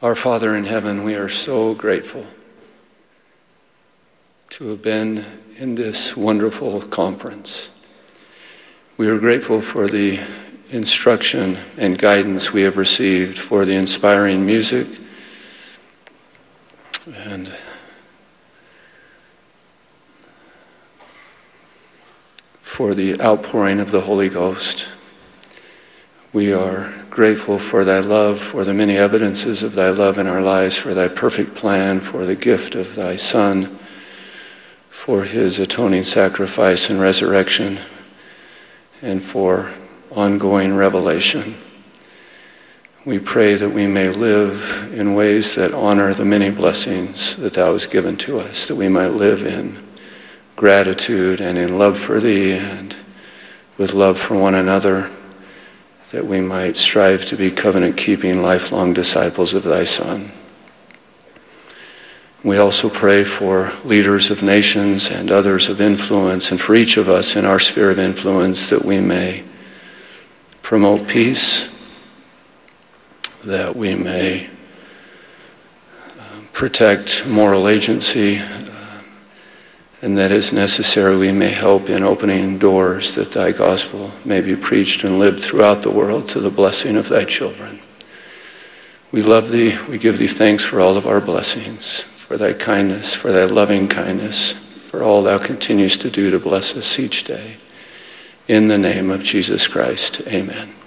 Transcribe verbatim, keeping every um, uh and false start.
Our Father in heaven, we are so grateful to have been in this wonderful conference. We are grateful for the instruction and guidance we have received, for the inspiring music, and for the outpouring of the Holy Ghost. We are grateful for thy love, for the many evidences of thy love in our lives, for thy perfect plan, for the gift of thy Son, for his atoning sacrifice and resurrection, and for ongoing revelation. We pray that we may live in ways that honor the many blessings that thou hast given to us, that we might live in gratitude and in love for thee and with love for one another, that we might strive to be covenant-keeping, lifelong disciples of thy Son. We also pray for leaders of nations and others of influence, and for each of us in our sphere of influence, that we may promote peace, that we may uh, protect moral agency, uh, and that as necessary we may help in opening doors that thy gospel may be preached and lived throughout the world to the blessing of thy children. We love thee. We give thee thanks for all of our blessings, for thy kindness, for thy loving kindness, for all thou continues to do to bless us each day. In the name of Jesus Christ, amen.